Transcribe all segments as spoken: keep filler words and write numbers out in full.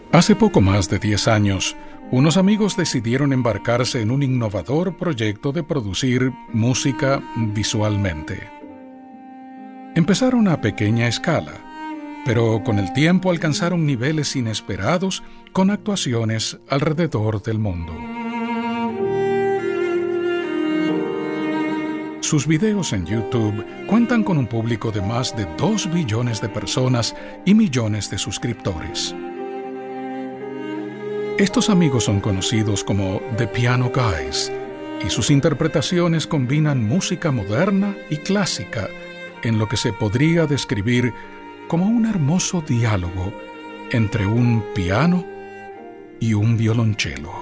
Hace poco más de diez años, unos amigos decidieron embarcarse en un innovador proyecto de producir música visualmente. Empezaron a pequeña escala, pero con el tiempo alcanzaron niveles inesperados con actuaciones alrededor del mundo. Sus videos en YouTube cuentan con un público de más de dos billones de personas y millones de suscriptores. Estos amigos son conocidos como The Piano Guys, y sus interpretaciones combinan música moderna y clásica en lo que se podría describir como un hermoso diálogo entre un piano y un violonchelo.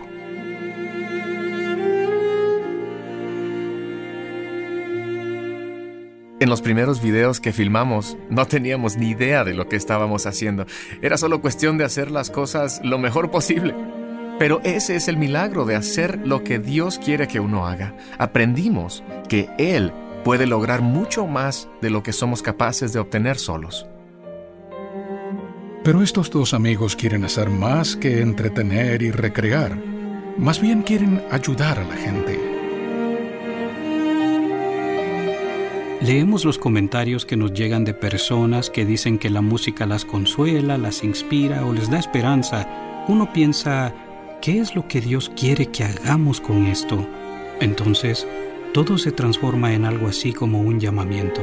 En los primeros videos que filmamos, no teníamos ni idea de lo que estábamos haciendo. Era solo cuestión de hacer las cosas lo mejor posible. Pero ese es el milagro de hacer lo que Dios quiere que uno haga. Aprendimos que Él puede lograr mucho más de lo que somos capaces de obtener solos. Pero estos dos amigos quieren hacer más que entretener y recrear. Más bien quieren ayudar a la gente. Leemos los comentarios que nos llegan de personas que dicen que la música las consuela, las inspira o les da esperanza. Uno piensa, ¿qué es lo que Dios quiere que hagamos con esto? Entonces, todo se transforma en algo así como un llamamiento.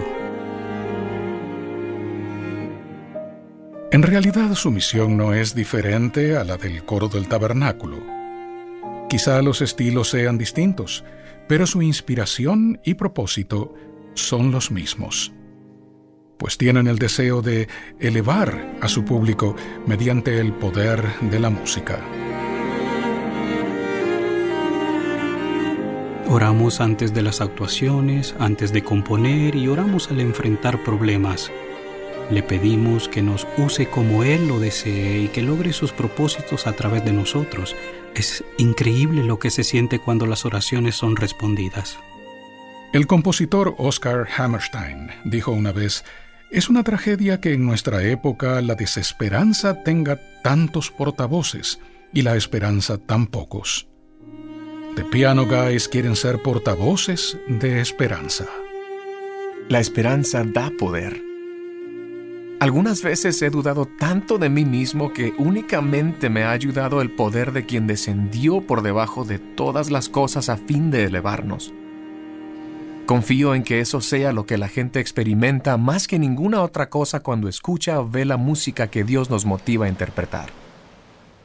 En realidad, su misión no es diferente a la del coro del tabernáculo. Quizá los estilos sean distintos, pero su inspiración y propósito son los mismos, pues tienen el deseo de elevar a su público mediante el poder de la música. Oramos antes de las actuaciones, antes de componer y oramos al enfrentar problemas. Le pedimos que nos use como Él lo desee y que logre sus propósitos a través de nosotros. Es increíble lo que se siente cuando las oraciones son respondidas. El compositor Oscar Hammerstein dijo una vez: «Es una tragedia que en nuestra época la desesperanza tenga tantos portavoces y la esperanza tan pocos». The Piano Guys quieren ser portavoces de esperanza. La esperanza da poder. Algunas veces he dudado tanto de mí mismo que únicamente me ha ayudado el poder de quien descendió por debajo de todas las cosas a fin de elevarnos. Confío en que eso sea lo que la gente experimenta más que ninguna otra cosa cuando escucha o ve la música que Dios nos motiva a interpretar.